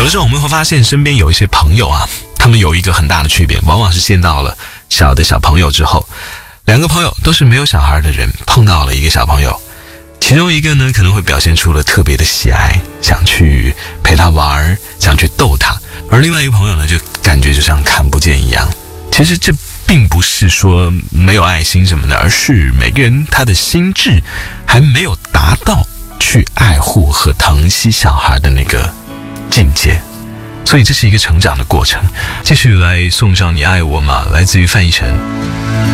的时候我们会发现身边有一些朋友啊，他们有一个很大的区别，往往是见到了小朋友之后，两个朋友都是没有小孩的人碰到了一个小朋友，其中一个呢可能会表现出了特别的喜爱，想去陪他玩，想去逗他，而另外一个朋友呢就感觉就像看不见一样。其实这并不是说没有爱心什么的，而是每个人他的心智还没有达到去爱护和疼惜小孩的那个境界，所以这是一个成长的过程。继续来送上你爱我吗，来自于范逸臣。